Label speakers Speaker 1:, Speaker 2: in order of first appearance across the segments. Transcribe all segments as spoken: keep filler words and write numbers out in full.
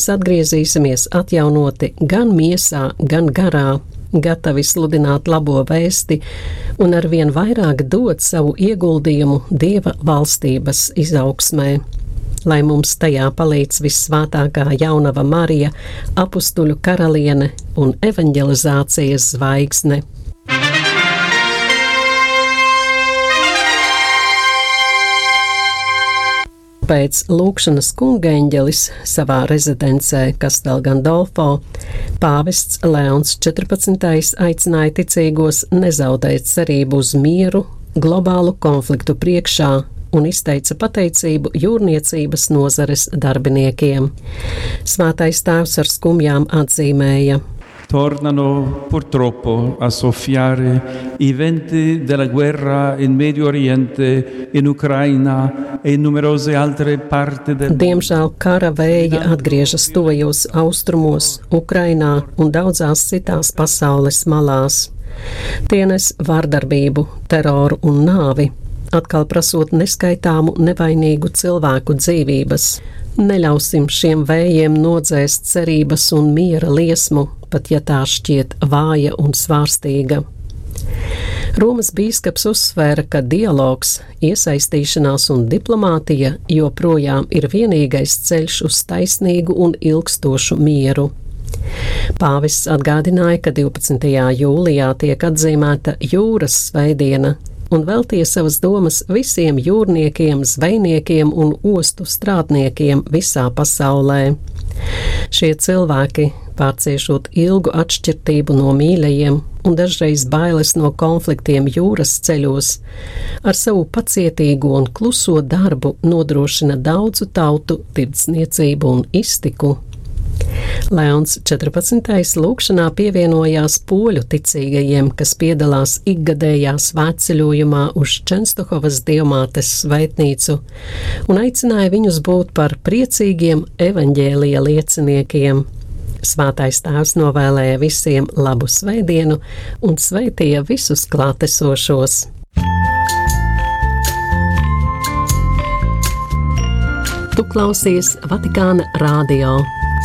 Speaker 1: mēs atgriezīsimies atjaunoti gan miesā, gan garā, gatavi sludināt labo vēsti un arvien vairāk dot savu ieguldījumu Dieva valstības izaugsmē. Lai mums tajā palīdz vissvētākā jaunava Marija, apustuļu karaliene un evanģelizācijas zvaigzne. Pēc lūkšanas kungeņģelis savā rezidencē Castel Gandolfo pāvests Leons četrpadsmitais aicināja ticīgos nezaudēt cerību uz mieru globālu konfliktu priekšā un izteica pateicību jūrniecības nozares darbiniekiem. Svētais tēvs ar skumjām atzīmēja:
Speaker 2: Tornano purtroppo a soffiare i venti della guerra in Medio Oriente, in Ucraina e in numerose altre parti del mondo.
Speaker 1: Diemžēl kara vēji atgriežas tuvajos austrumos, Ukrainā un daudzās citās pasaules malās. Tie nes vardarbību, teroru un nāvi, atkal prasot neskaitāmu nevainīgu cilvēku dzīvības. Neļausim šiem vējiem nodzēst cerības un miera liesmu, pat ja tā šķiet vāja un svārstīga. Romas bīskaps uzsvēra, ka dialogs, iesaistīšanās un diplomātija joprojām ir vienīgais ceļš uz taisnīgu un ilgstošu mieru. Pāvests atgādināja, ka divpadsmitajā jūlijā tiek atzīmēta jūras svētdiena un veltīja savas domas visiem jūrniekiem, zvejniekiem un ostu strādniekiem visā pasaulē. Šie cilvēki, pārciešot ilgu atšķirtību no mīļajiem un dažreiz bailes no konfliktiem jūras ceļos, ar savu pacietīgo un kluso darbu nodrošina daudzu tautu tirdzniecību un iztiku. Leons četrpadsmitais lūkšanā pievienojās poļu ticīgajiem, kas piedalās ikgadējā svētceļojumā uz Čenstohovas dievmātes svētnīcu un aicināja viņus būt par priecīgiem evaņģēlija lieciniekiem. Svētais tēvs novēlēja visiem labu svētdienu un sveitīja visus klātesošos. Tu klausies Vatikāna radio.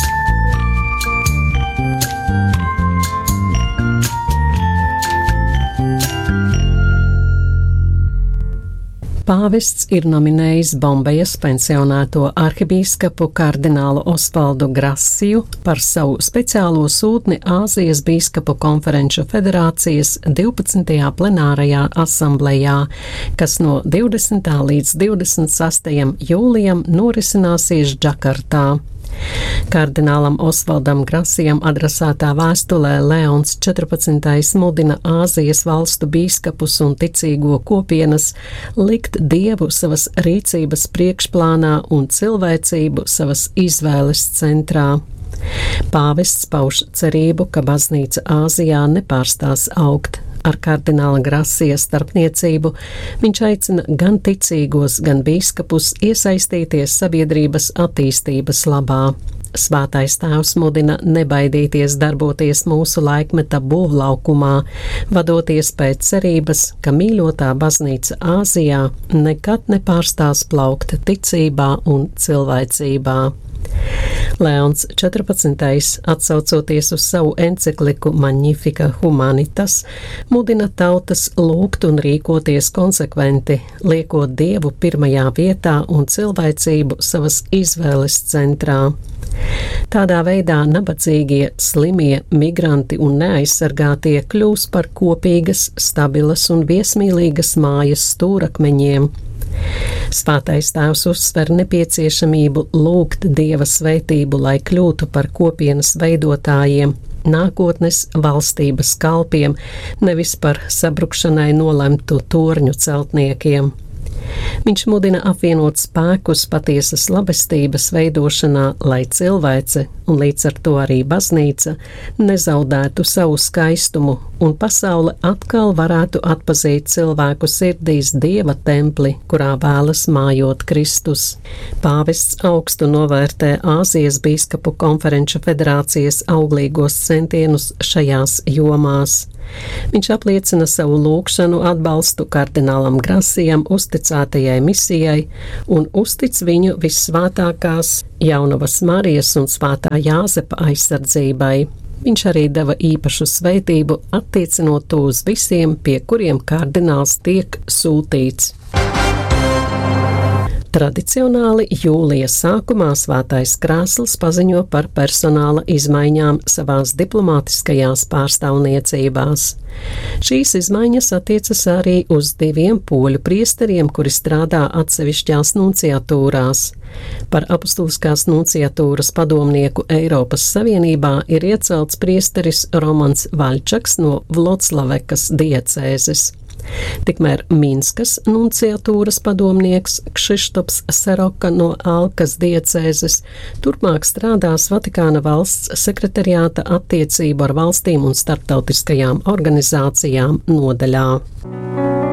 Speaker 1: Pāvests ir nominējis Bombejas pensionēto arhibīskapu kardinālu Osvaldu Grasiju par savu speciālo sūtni Āzijas bīskapu konferenču federācijas divpadsmitajā plenārajā asamblejā, kas no divdesmitā līdz divdesmit sastajam jūlijam norisināsies Džakartā. Kardinālam Osvaldam Grasijam adresētā vēstulē Leons četrpadsmitais mudina Āzijas valstu bīskapus un ticīgo kopienas likt Dievu savas rīcības priekšplānā un cilvēcību savas izvēles centrā. Pāvests pauž cerību, ka baznīca Āzijā nepārstās augt. Ar kardināla Grasija starpniecību viņš aicina gan ticīgos, gan bīskapus iesaistīties sabiedrības attīstības labā. Svētais tēvs mudina nebaidīties darboties mūsu laikmeta būvlaukumā, vadoties pēc cerības, ka mīļotā baznīca Āzijā nekad nepārstās plaukt ticībā un cilvēcībā. Leons četrpadsmitais, atsaucoties uz savu encikliku Magnifica Humanitas, mudina tautas lūgt un rīkoties konsekventi, liekot Dievu pirmajā vietā un cilvēcību savas izvēles centrā. Tādā veidā nabadzīgie, slimie, migranti un neaizsargātie kļūs par kopīgas, stabilas un viesmīlīgas mājas stūrakmeņiem. Svētais tēvs uzsver nepieciešamību lūgt Dieva svētību, lai kļūtu par kopienas veidotājiem, nākotnes valstības kalpiem, nevis par sabrukšanai nolemtu torņu celtniekiem. Viņš mudina apvienot spēkus patiesas labestības veidošanā, lai cilvēce, un līdz ar to arī baznīca, nezaudētu savu skaistumu, un pasaule atkal varētu atpazīt cilvēku sirdīs Dieva templi, kurā vēlas mājot Kristus. Pāvests augstu novērtē Āzijas bīskapu konferenču federācijas auglīgos centienus šajās jomās. Viņš apliecina savu lūgšanu atbalstu kardinālam Grasijam uzticētajai misijai un uztic viņu vissvētākās Jaunavas Marijas un Svētā Jāzepa aizsardzībai. Viņš arī deva īpašu svētību, attiecinot to uz visiem, pie kuriem kardināls tiek sūtīts. Tradicionāli jūlija sākumā Svētais Krēsls paziņo par personāla izmaiņām savās diplomātiskajās pārstāvniecībās. Šīs izmaiņas attiecas arī uz diviem poļu priesteriem, kuri strādā atsevišķās nunciatūrās. Par apustuliskās nunciatūras padomnieku Eiropas Savienībā ir iecelts priesteris Romans Vaļčaks no Vloclavekas diecēzes. Tikmēr Minskas nunciatūras padomnieks Kšištops Seroka no Alkas diecēzes turpmāk strādās Vatikāna valsts sekretariāta attiecību ar valstīm un starptautiskajām organizācijām nodaļā.